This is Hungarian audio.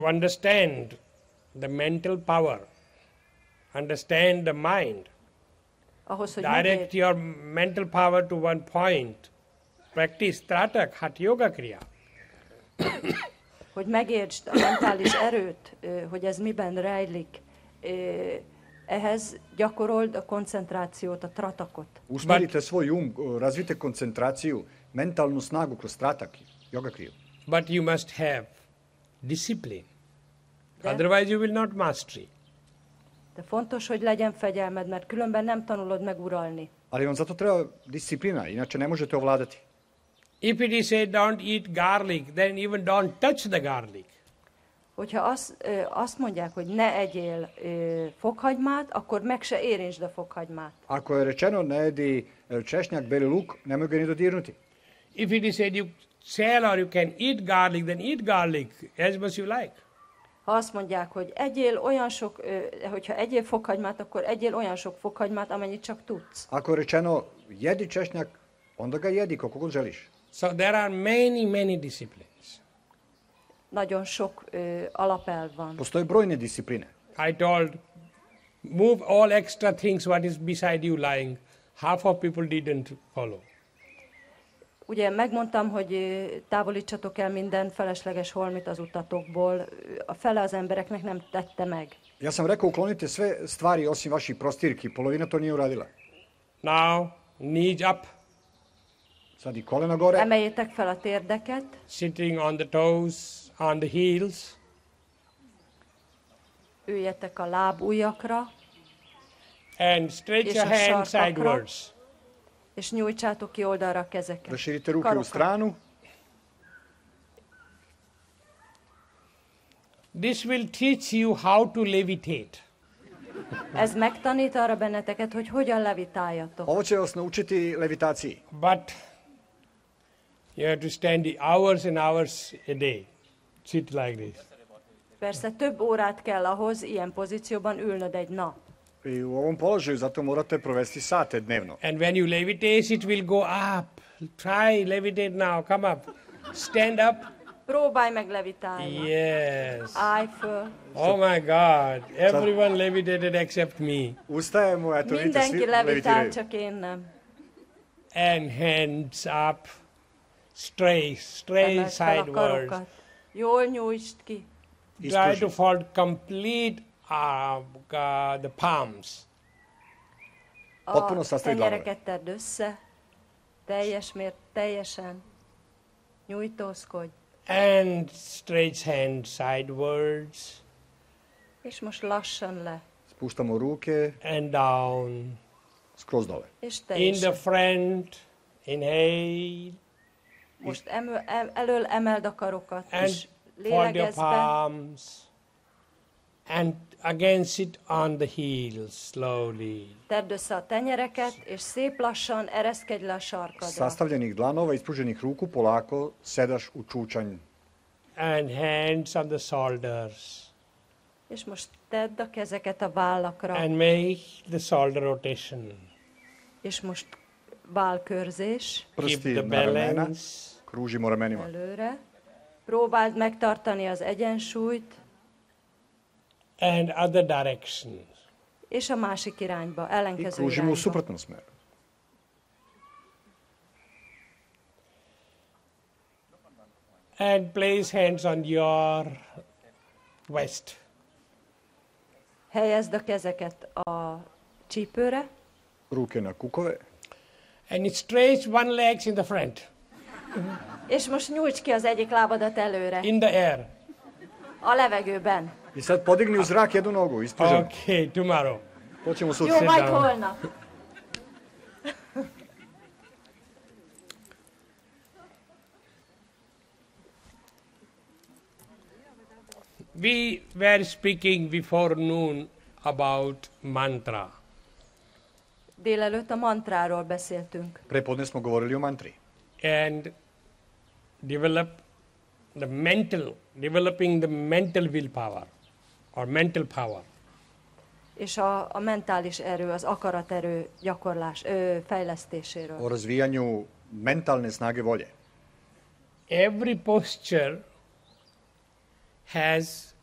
understand the mental power, understand the mind, ahhoz, hogy direct your mental power to one point, practice Tratak, Hatha Yoga Kriya. hogy megértsd a mentális erőt, hogy ez miben rejlik, ehhez gyakorold a koncentrációt, a tratakot. Usmerite svoj razvijte koncentraciju, mentalnu snagu kroz tratak, yoga kriju. But you must have discipline. Otherwise you will not mastery. De fontos, hogy legyen fegyelmed, mert különben nem tanulod meg uralni. Ali vam zato treba disciplina, inače ne možete ovladati. If it is said don't eat garlic, then even don't touch the garlic. Hogyha azt mondják, hogy ne egyél fokhagymát, akkor meg se érintsd a fokhagymát. Ako je rečeno ne jedi češnjak, beli luk, nemoj ga ni dodirnuti. If it is said you shall or you can eat garlic, then eat garlic as much you like. Ha azt mondják, hogy egyél olyan sok, hogyha egyél fokhagymát, akkor egyél olyan sok fokhagymát, amennyit csak tudsz. Ako je rečeno jedi češnjak, onda ga jedi koliko god želiš. So there are many disciplines. Nagyon sok alapelv van. Postoje brojne discipline. I told, move all extra things what is beside you lying. Half of people didn't follow. Ugye megmondtam, hogy távolítsatok el minden felesleges holmit az utatokból. A fele az embereknek nem tette meg. Ja sam rekao uklonite sve stvari osim vaših prostirki, polovina to nije uradila. Now, knees up, Sad i kolena gore, Emeljétek fel a térdeket, sitting on the toes, on the heels, üljetek a lábujjakra, and stretch És your a hands sarkakra. sidewards. és nyújtsátok ki oldalra a kezeket. raširite ruke u Karokat. stranu. This will teach you how to levitate. Ez megtanít arra benneteket, hogy hogyan levitáljatok. Ovo će vas naučiti levitaciji. But you have to stand the hours and hours a day. Sit like this. Persze több órát kell ahhoz ilyen pozícióban ülnöd egy nap. I u ovom položaju zato morate provesti sate dnevno. And when you levitate, it will go up. Try, levitate now, come up. Stand up. Próbálj meg levitálni. Yes. Állj föl. Oh my God. Everyone levitated except me. Ustajemo, eto vidite, Mindenki svi levitál, levitiraju. csak én nem. And hands up. Straight Emeld fel a sidewards. karokat. Jól nyújtsd ki. Try to fold complete the palms. Potpuno A sastavi dlanove. tenyereket tedd össze. Teljesen. Nyújtózkodj. And stretch hands sidewards És most lassan le. Spuštamo ruke and down. skroz dole. És In the teljesen. front, inhale, Most elől emeld a karokat, and és fold your lélegezz be. palms. And again sit on the heels slowly. Tedd össze a tenyereket, és szép lassan ereszkedj le a sarkadra. Sastavljenih dlanova, ispruženih ruku, polako sedaš u čučanj. And hands on the shoulders. És most tedd a kezeket a vállakra, And make the shoulder rotation. és most vállkörzés Keep Prsti the na ramena, balance. kružimo ramenima. előre. Próbáld megtartani az egyensúlyt, And other directions. és a másik irányba, I ellenkező kružimo u irányba. suprotnom smeru. And place hands on your waist. Helyezd a kezeket a csípőre, Ruke na kukove. And stretch one leg in the front, és most nyújts ki az egyik lábadat előre, in the air. a levegőben. I sad podigni u zrak jednu nogu, ispruženo. Okay, tomorrow. To ćemo Jó, sutra. Sit majd down. holnap. We were speaking before noon about mantra. Délelőtt a mantráról beszéltünk, Prepodne smo govorili o mantri. And developing the mental willpower or mental power. és a mentális erő, az akaraterő fejlesztéséről. O razvijanju mentalne snage volje. Every posture has